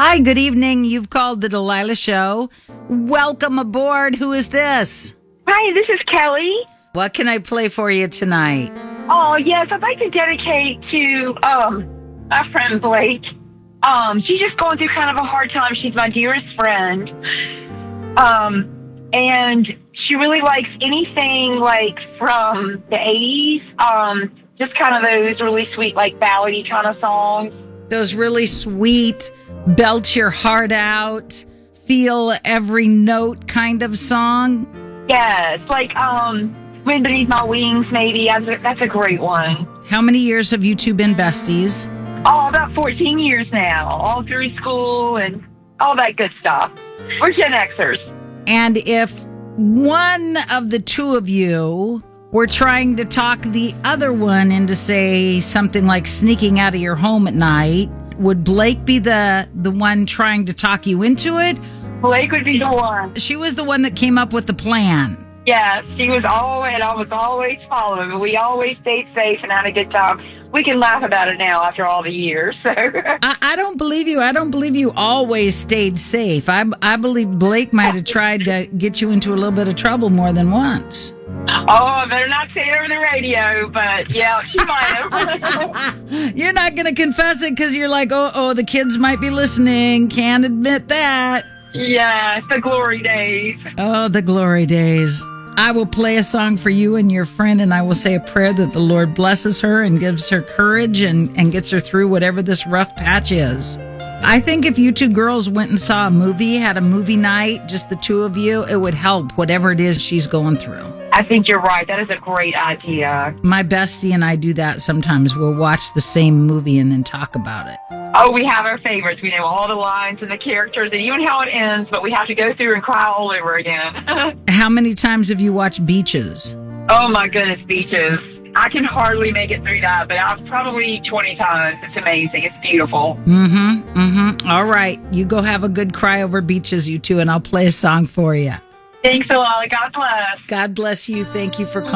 Hi, good evening. You've called the Delilah Show. Welcome aboard. Who is this? Hi, this is Kelly. What can I play for you tonight? Oh, yes, I'd like to dedicate to my friend Blake. She's just going through kind of a hard time. She's my dearest friend. And she really likes anything like from the 80s. Just kind of those really sweet, like ballady kind of songs. Those really sweet, belt your heart out, feel every note kind of song? Yes, like Wind Beneath My Wings, maybe. That's a great one. How many years have you two been besties? Oh, about 14 years now, all through school and all that good stuff. We're Gen Xers. And if one of the two of you were trying to talk the other one into, say, something like sneaking out of your home at night, would Blake be the one trying to talk you into it? Blake would be the one. She was the one that came up with the plan. Yes, she was always, I was always following, but we always stayed safe and had a good time. We can laugh about it now after all the years. So. I don't believe you. I don't believe you always stayed safe. I believe Blake might have tried to get you into a little bit of trouble more than once. Oh, I better not say it over the radio, but yeah, she might have. You're not going to confess it because you're like, oh, the kids might be listening. Can't admit that. Yeah, the glory days. Oh, the glory days. I will play a song for you and your friend, and I will say a prayer that the Lord blesses her and gives her courage and gets her through whatever this rough patch is. I think if you two girls went and saw a movie, had a movie night, just the two of you, it would help whatever it is she's going through. I think you're right. That is a great idea. My bestie and I do that sometimes. We'll watch the same movie and then talk about it. Oh, we have our favorites. We know all the lines and the characters and even how it ends, but we have to go through and cry all over again. How many times have you watched Beaches? Oh, my goodness, Beaches. I can hardly make it through that, but I've probably 20 times. It's amazing. It's beautiful. All right. You go have a good cry over Beaches, you two, and I'll play a song for you. Thanks a lot. God bless. God bless you. Thank you for calling.